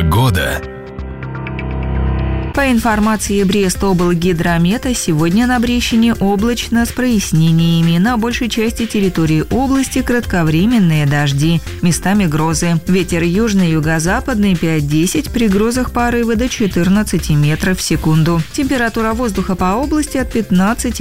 Погода. По информации Брест-облгидромета, сегодня на Брещине облачно с прояснениями. На большей части территории области кратковременные дожди, местами грозы. Ветер южный, юго-западный 5-10, при грозах порывы до 14 метров в секунду. Температура воздуха по области от 15